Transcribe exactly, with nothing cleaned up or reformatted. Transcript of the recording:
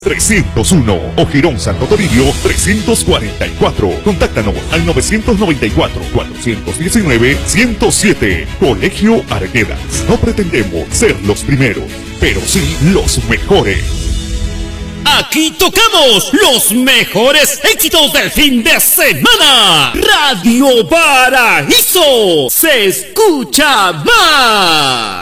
trescientos uno o Girón Santo Toribio trescientos cuarenta y cuatro. Contáctanos al novecientos noventa y cuatro, cuatrocientos diecinueve, ciento siete. Colegio Arguedas. No pretendemos ser los primeros, pero sí los mejores. Aquí tocamos los mejores éxitos del fin de semana. Radio Paraíso se escucha más.